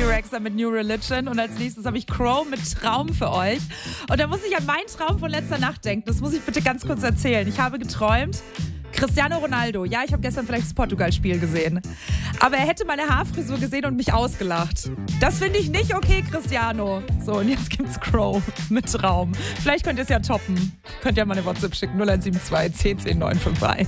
T-Rexa mit New Religion und als nächstes habe ich Crow mit Traum für euch. Und da muss ich an meinen Traum von letzter Nacht denken. Das muss ich bitte ganz kurz erzählen. Ich habe geträumt, Cristiano Ronaldo. Ja, ich habe gestern vielleicht das Portugal-Spiel gesehen. Aber er hätte meine Haarfrisur gesehen und mich ausgelacht. Das finde ich nicht okay, Cristiano. So, und jetzt gibt's Crow mit Traum. Vielleicht könnt ihr es ja toppen. Könnt ihr mal eine WhatsApp schicken. 0172 10 10 951.